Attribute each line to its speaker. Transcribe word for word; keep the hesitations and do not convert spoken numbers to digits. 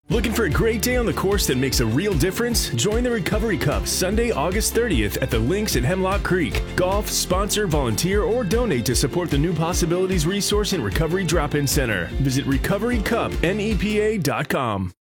Speaker 1: Looking for a great day on the course that makes a real difference? Join the Recovery Cup Sunday, August thirtieth at the Links at Hemlock Creek. Golf, sponsor, volunteer, or donate to support the New Possibilities Resource and Recovery Drop-In Center. Visit recovery cup nepa dot com.